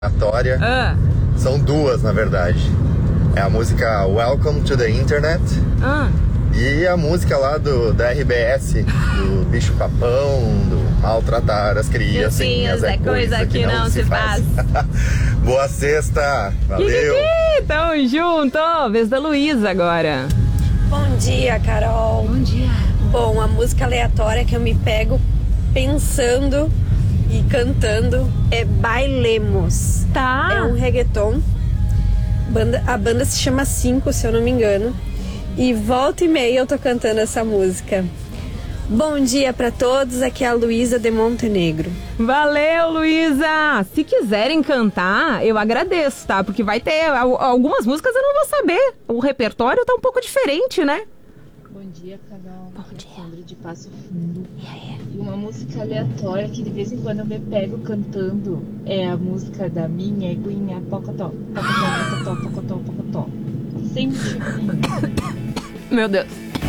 aleatória. São duas, na verdade. É a música Welcome to the Internet e a música lá da RBS, do bicho papão, do maltratar as criancinhas. É coisa que não se faz. Boa sexta, valeu. Tamo junto. Vez da Luísa agora. Bom dia, Carol. Bom dia. Bom, a música aleatória que eu me pego pensando e cantando é Bailemos. Tá. É um reggaeton. A banda se chama 5, se eu não me engano. E volta e meia eu tô cantando essa música. Bom dia pra todos, aqui é a Luísa de Montenegro. Valeu, Luísa! Se quiserem cantar, eu agradeço, tá? Porque vai ter algumas músicas eu não vou saber. O repertório tá um pouco diferente, né? Bom dia, Carol. Bom dia. Sandra de Passo Fundo. E uma música aleatória que de vez em quando eu me pego cantando é a música da minha eguinha Pocotó. Pocotó, pocotó, pocotó, pocotó. Sem motivo nenhum. Meu Deus.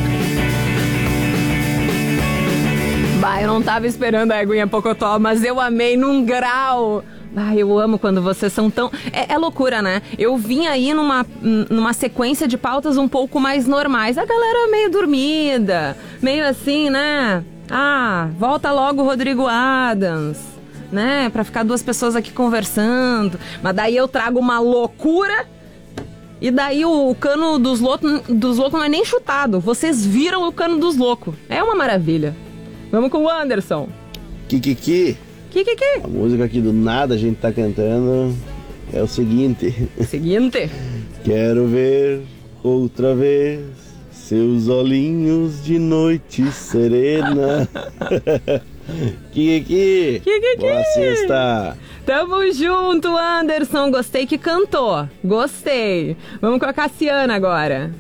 Bah, eu não tava esperando a Aguinha Pocotó, mas eu amei num grau. Ah, eu amo quando vocês são tão... É loucura, né? Eu vim aí numa sequência de pautas um pouco mais normais. A galera meio dormida, meio assim, né? Ah, volta logo o Rodrigo Adams, né? Pra ficar duas pessoas aqui conversando. Mas daí eu trago uma loucura... E daí o cano dos loucos não é nem chutado. Vocês viram o cano dos loucos. É uma maravilha. Vamos com o Anderson. Kikiki. Kikiki. A música aqui do nada a gente tá cantando é o seguinte. Quero ver outra vez seus olhinhos de noite serena. Kikiki. Boa sexta. Tamo junto, Anderson. Gostei que cantou. Gostei. Vamos com a Cassiana agora.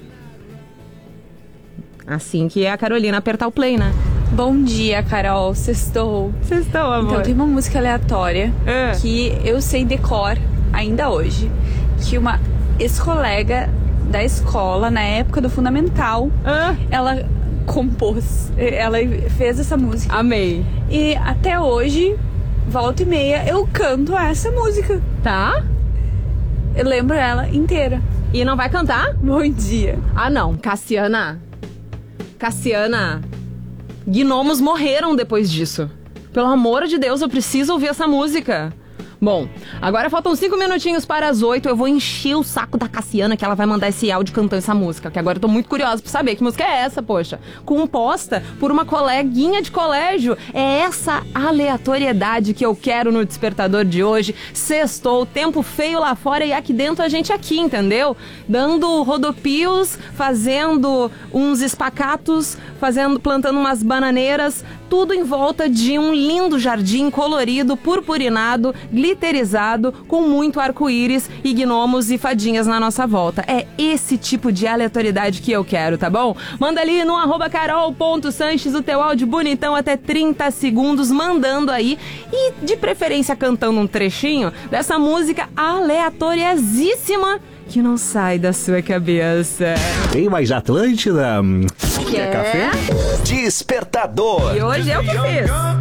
Assim que é a Carolina apertar o play, né? Bom dia, Carol. Sextou. Sextou, amor. Então tem uma música aleatória que eu sei decor ainda hoje. Que uma ex-colega da escola, na época do fundamental, ela compôs. Ela fez essa música. Amei. E até hoje... Volta e meia, eu canto essa música. Tá? Eu lembro ela inteira. E não vai cantar? Bom dia. Ah, não. Cassiana. Gnomos morreram depois disso. Pelo amor de Deus, eu preciso ouvir essa música. Bom, agora faltam 5 minutinhos para as 8. Eu vou encher o saco da Cassiana que ela vai mandar esse áudio cantando essa música. Que agora eu tô muito curiosa pra saber que música é essa, poxa. Composta por uma coleguinha de colégio. É essa aleatoriedade que eu quero no Despertador de hoje. Sextou, tempo feio lá fora e aqui dentro a gente aqui, entendeu? Dando rodopios, fazendo uns espacatos, plantando umas bananeiras. Tudo em volta de um lindo jardim colorido, purpurinado, glitterizado, com muito arco-íris e gnomos e fadinhas na nossa volta. É esse tipo de aleatoriedade que eu quero, tá bom? Manda ali no @carol.sanches o teu áudio bonitão até 30 segundos, mandando aí e de preferência cantando um trechinho dessa música aleatoriosíssima que não sai da sua cabeça. Tem mais Atlântida? Quer café? Despertador. E hoje eu que fiz.